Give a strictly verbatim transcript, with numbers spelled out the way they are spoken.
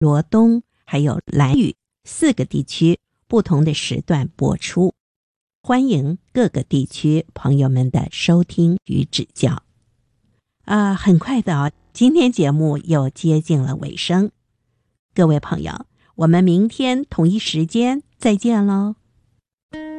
罗东还有兰屿四个地区不同的时段播出，欢迎各个地区朋友们的收听与指教。啊，很快的哦，今天节目又接近了尾声，各位朋友，我们明天同一时间再见喽。